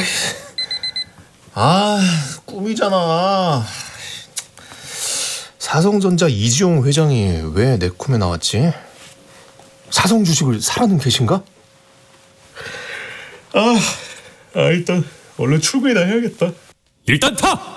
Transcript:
꿈이잖아. 사성전자 이지용 회장이 왜 내 꿈에 나왔지? 사성 주식을 사라는 계신가? 일단 얼른 출근이나 해야겠다. 일단 타!